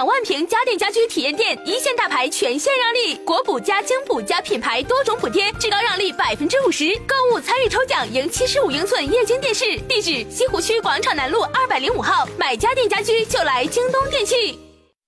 万平家电家居体验店，一线大牌全线让利，国补加京补加品牌多种补贴，至高让利50%，购物参与抽奖赢75英寸液晶电视。地址：西湖区广场南路205号。买家电家居就来京东电器。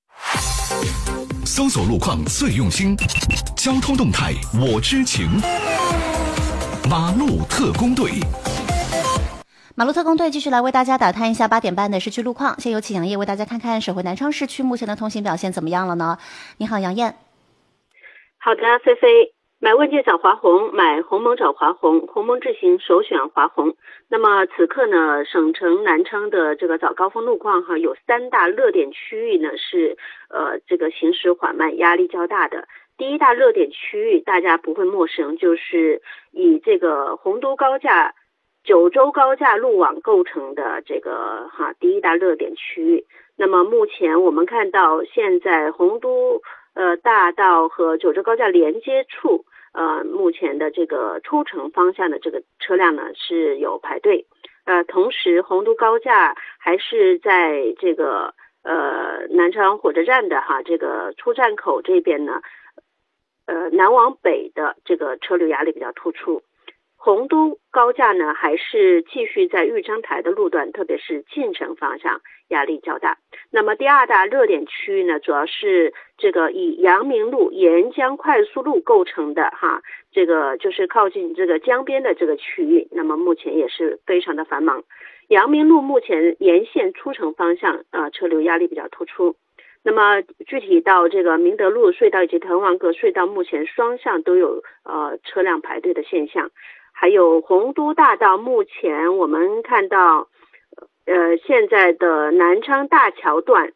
搜索路况最用心，交通动态我知情。马路特工队。 马路特工队继续来为大家打探一下8点半的市区路况。先有请杨烨为大家看看省会南昌市区目前的通行表现怎么样了呢？你好，杨烨。 好的，菲菲。买问界找华虹，买鸿蒙找华虹，鸿蒙智行首选华虹。那么此刻呢，省城南昌的这个早高峰路况有3大热点区域呢是这个行驶缓慢，压力较大的。第一大热点区域大家不会陌生，就是以这个洪都高架、九州高架路网构成的这个第一大热点区域。那么目前我们看到，现在洪都大道和九州高架连接处，目前的这个出城方向的这个车辆呢是有排队。同时洪都高架还是在这个南昌火车站的这个出站口这边呢，南往北的这个车流压力比较突出。洪都高架呢还是继续在豫章台的路段，特别是进城方向压力较大。那么第二大热点区域呢，主要是这个以阳明路、沿江快速路构成的这个就是靠近这个江边的这个区域，那么目前也是非常的繁忙。阳明路目前沿线出城方向车流压力比较突出。那么具体到这个明德路隧道以及滕王阁隧道，目前双向都有车辆排队的现象。还有洪都大道，目前我们看到现在的南昌大桥段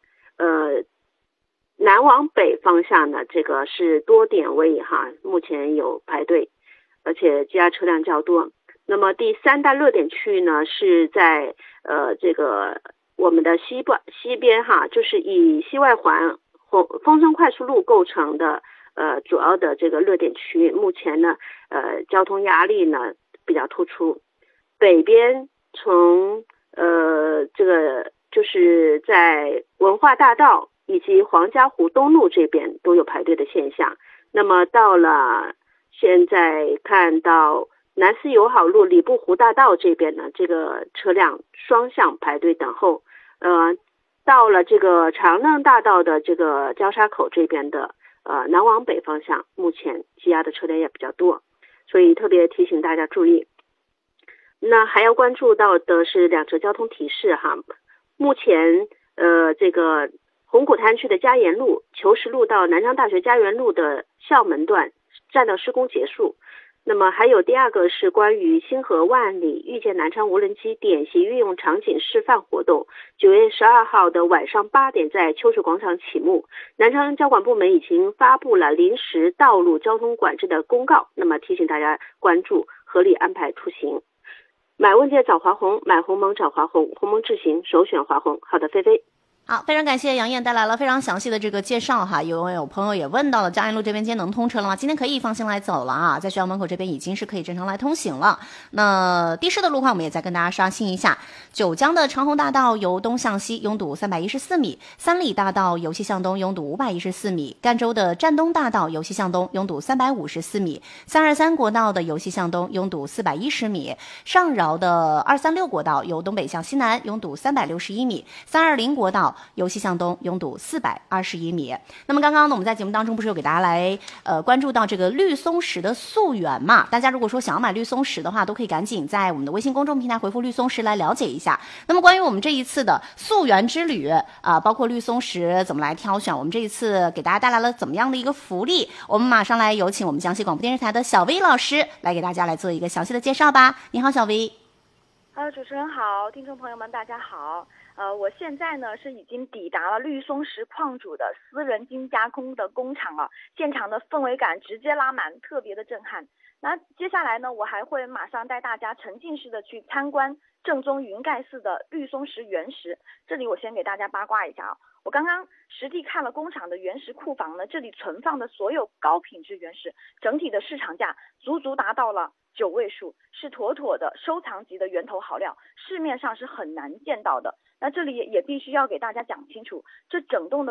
南往北方向呢，这个是多点位目前有排队，而且积压车辆较多。那么第3大热点区域呢是在这个我们的西边就是以西外环丰盛快速路构成的主要的这个热点区域，目前呢交通压力呢比较突出。北边从这个就是在文化大道以及黄家湖东路这边都有排队的现象。那么到了现在看到南四友好路礼部湖大道这边呢，这个车辆双向排队等候。到了这个长乐大道的这个交叉口这边的南往北方向，目前积压的车辆也比较多，所以特别提醒大家注意。那还要关注到的是2则交通提示目前这个红谷滩区的嘉岩路、求实路到南昌大学家园路的校门段占道施工结束。那么还有第2个是关于星河万里遇见南昌无人机典型运用场景示范活动，9月12号的晚上8点在秋水广场启幕。南昌交管部门已经发布了临时道路交通管制的公告，那么提醒大家关注，合理安排出行。买问界找华虹，买鸿蒙找华虹，鸿蒙智行首选华虹。好的，菲菲。 好，非常感谢杨燕带来了非常详细的这个介绍有朋友也问到了嘉园路这边今天能通车了吗？今天可以放心来走了在学校门口这边已经是可以正常来通行了。那地市的路况我们也再跟大家刷新一下。九江的长虹大道由东向西拥堵314米，三里大道由西向东拥堵514米，赣州的湛东大道由西向东拥堵354米，323国道的由西向东拥堵410米，上饶的236国道由东北向西南拥堵361米，320国道由西向东拥堵421米。那么刚刚呢，我们在节目当中不是有给大家来关注到这个绿松石的溯源嘛？大家如果说想要买绿松石的话，都可以赶紧在我们的微信公众平台回复绿松石来了解一下。那么关于我们这一次的溯源之旅包括绿松石怎么来挑选，我们这一次给大家带来了怎么样的一个福利，我们马上来有请我们江西广播电视台的小薇老师来给大家来做一个详细的介绍吧。你好，小薇。 主持人好，听众朋友们大家好。我现在呢是已经抵达了绿松石矿主的私人精加工的工厂了，现场的氛围感直接拉满，特别的震撼。那接下来呢，我还会马上带大家沉浸式的去参观正宗云盖寺的绿松石原石。这里我先给大家八卦一下我刚刚实地看了工厂的原石库房呢，这里存放的所有高品质原石，整体的市场价足达到了9位数，是妥妥的收藏级的源头好料，市面上是很难见到的。那这里也必须要给大家讲清楚，这整栋的